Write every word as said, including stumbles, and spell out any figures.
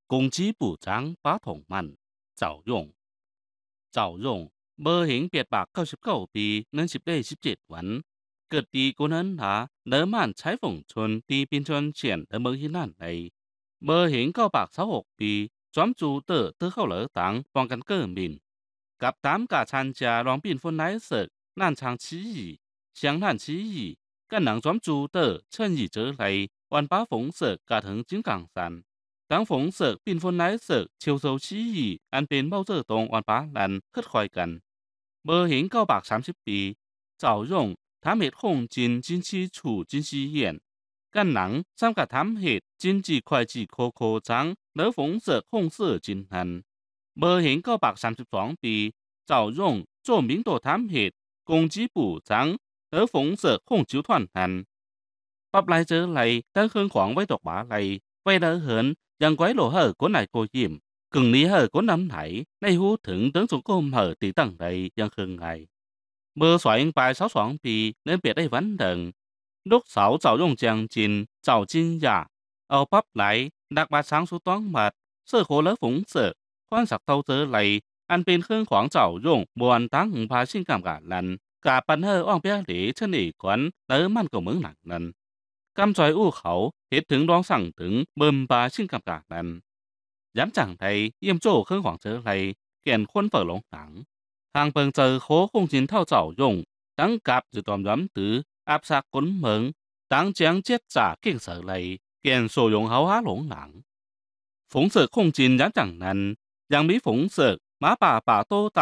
公鸡部長把同มัน趙用趙用เบอร์หิงเปียดปากเก้าสิบเก้าปีเนินสิบได้สิบเจ็ดวันเกิดปีกุนันหาเดิมมันใช้ฝงชนตีปินชนเฉียนเดเมืองที่นั่นในเบอร์หิงเก้าปากสาวหกปีจอมจูเตอร์เตอเข้าเหลือตังป้องกันเกิมบินกับตามกาชันจารองปินฝนไหนเสกนั่นชางชี้อีเสียงนั่นชี้อีกันหนังจอมจูเตอร์เชิญอีเจอไหลวันป้าฝงเสกกาถึงจิ้งกังสัน当ฝงเสกปินฝนไหนเสกเชียวโซชี้อีอันเป็นเบ้าเจอตรงวันป้าลันคึดคอยกันเบอร์หิงเก้าปากสามสิบปีเจ้าย่งทำเหตุคงจินจินชีฉูจินชีเหียนกันหนังซ้ำกับทำเหตุจินจีควายจีโคโคจังเนื้อฝงเสกคงเสือจินหันเบอร์หิงเก้าปากสามสิบสองปีเจ้าย่งโจมิงโตทำเหตุกงจีปู่จังเนื้อฝงเสกคงจิวทวนหันปับไหลเจอไหลตั้งเครื่องขวางไว้ตกบ่าไหลไว้เดินเหินยังไว้โหลเหอก้นไหนโกยิมกึ่งนี้เหอก้นน้ำไหนในหูถึงตั้งสงกรมเหอตีตั้งใดยังคืนไงเบอร์สวยปลายสาวสองปีเน้นเปียดได้วันเดิงลูกสาวเจ้าย่งเจียงจินเจ้าจินยาเอาปั๊บไหลดักบาช้างสุต้องบัดเสื้อโคและฝงเสกควันสักเตาเจอไหลอันเป็นเครื่องขวางเจ้าย่งบวนตั้งหงพาชิงกำกาลันกาปันเฮออ้องเปียหลีเช่นอีกวันเติมมันก็เหมืองหนักนั้นกำจอยอู้เขาเหตุถึงร้องสั่งถึงเบิ่มปาชิงกำกานั้นย้ำจังไทยเยี่ยมโจ้เครื่องขวางเจอไหลเกี่ยนคนเปิดหลงหนังทางเปิงเจอโคคงจินเท่าเจ้าย่งตั้งกับจุดตอมย้ำตืออาบสักก้นเหมืองตั้งเจียงเจ็ดจ่าเก่งเสือไหลเกี่ยนโซยงเฮาฮาหลงหนังฝงเสือคงจินย้ำจังนั้นยังมีฝงเสือหมาป่าป่าโต